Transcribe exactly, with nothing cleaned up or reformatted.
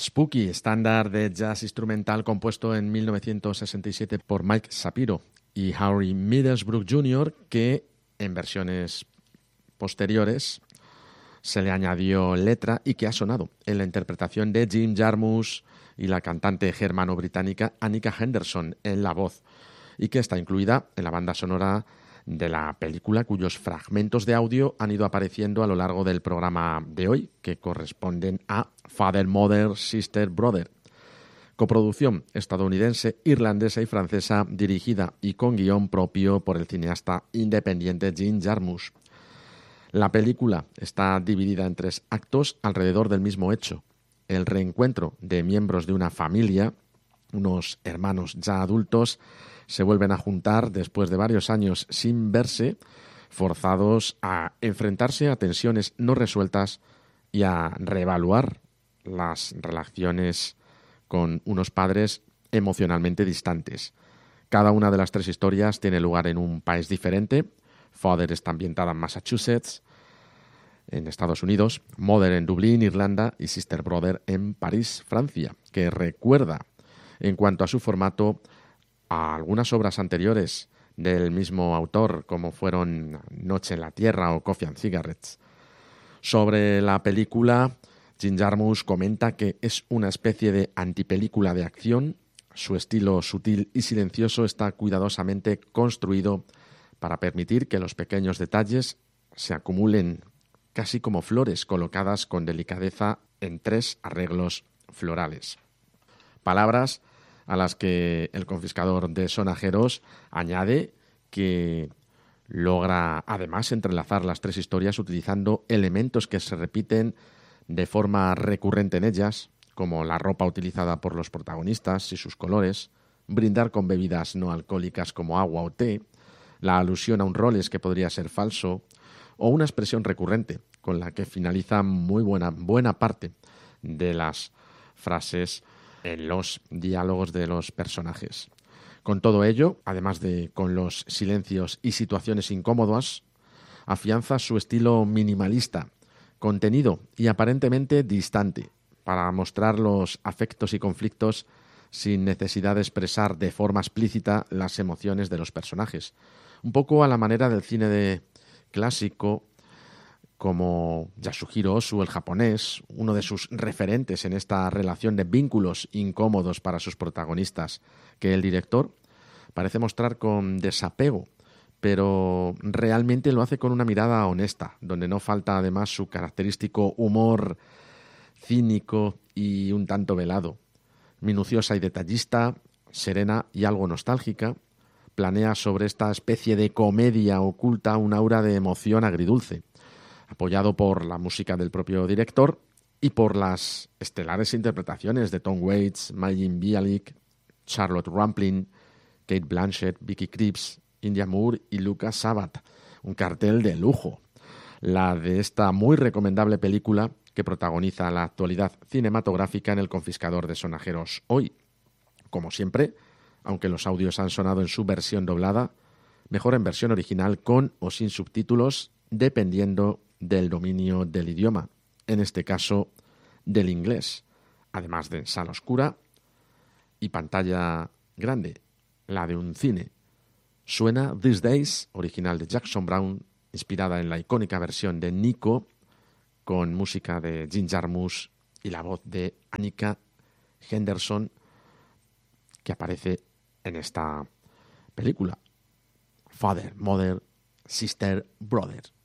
Spooky, estándar de jazz instrumental compuesto en mil novecientos sesenta y siete por Mike Shapiro y Harry Middlesbrough junior, que en versiones posteriores se le añadió letra y que ha sonado en la interpretación de Jim Jarmusch y la cantante germano-británica Annika Henderson en la voz, y que está incluida en la banda sonora de la película, cuyos fragmentos de audio han ido apareciendo a lo largo del programa de hoy, que corresponden a Father, Mother, Sister, Brother. Coproducción estadounidense, irlandesa y francesa, dirigida y con guión propio por el cineasta independiente Jim Jarmusch. La película está dividida en tres actos alrededor del mismo hecho: el reencuentro de miembros de una familia. Unos hermanos ya adultos se vuelven a juntar después de varios años sin verse, forzados a enfrentarse a tensiones no resueltas y a reevaluar las relaciones con unos padres emocionalmente distantes. Cada una de las tres historias tiene lugar en un país diferente. Father está ambientada en Massachusetts, en Estados Unidos, Mother en Dublín, Irlanda, y Sister Brother en París, Francia, que recuerda en cuanto a su formato a algunas obras anteriores del mismo autor, como fueron Noche en la Tierra o Coffee and Cigarettes. Sobre la película, Jim Jarmusch comenta que es una especie de antipelícula de acción. Su estilo sutil y silencioso está cuidadosamente construido para permitir que los pequeños detalles se acumulen casi como flores colocadas con delicadeza en tres arreglos florales. Palabras a las que el confiscador de sonajeros añade que logra además entrelazar las tres historias utilizando elementos que se repiten de forma recurrente en ellas, como la ropa utilizada por los protagonistas y sus colores, brindar con bebidas no alcohólicas como agua o té, la alusión a un roles que podría ser falso, o una expresión recurrente con la que finaliza muy buena, buena parte de las frases en los diálogos de los personajes. Con todo ello, además de con los silencios y situaciones incómodas, afianza su estilo minimalista, contenido y aparentemente distante, para mostrar los afectos y conflictos sin necesidad de expresar de forma explícita las emociones de los personajes. Un poco a la manera del cine de clásico, como Yasuhiro Ozu, el japonés, uno de sus referentes en esta relación de vínculos incómodos para sus protagonistas, que el director parece mostrar con desapego, pero realmente lo hace con una mirada honesta, donde no falta además su característico humor cínico y un tanto velado. Minuciosa y detallista, serena y algo nostálgica, planea sobre esta especie de comedia oculta un aura de emoción agridulce, apoyado por la música del propio director y por las estelares interpretaciones de Tom Waits, Mayim Bialik, Charlotte Rampling, Kate Blanchett, Vicky Krieps, India Moore y Lucas Sabat. Un cartel de lujo. La de esta muy recomendable película que protagoniza la actualidad cinematográfica en El confiscador de sonajeros hoy. Como siempre, aunque los audios han sonado en su versión doblada, mejor en versión original con o sin subtítulos, dependiendo del dominio del idioma, en este caso del inglés, además de sala oscura y pantalla grande, la de un cine. Suena These Days, original de Jackson Browne, inspirada en la icónica versión de Nico, con música de Jim Jarmusch y la voz de Annika Henderson, que aparece en esta película. Father, Mother, Sister, Brother.